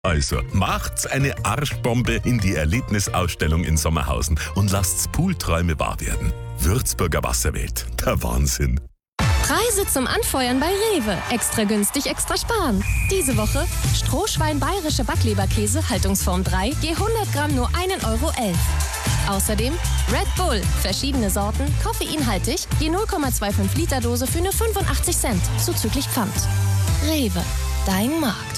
Also, macht's eine Arschbombe in die Erlebnisausstellung in Sommerhausen und lasst's Poolträume wahr werden. Würzburger Wasserwelt, der Wahnsinn. Preise zum Anfeuern bei Rewe. Extra günstig, extra sparen. Diese Woche Strohschwein bayerische Backleberkäse, Haltungsform 3, je 100 Gramm nur 1,11 Euro. Außerdem Red Bull, verschiedene Sorten, koffeinhaltig, je 0,25 Liter Dose für nur 85 Cent, zuzüglich Pfand. Rewe, dein Markt.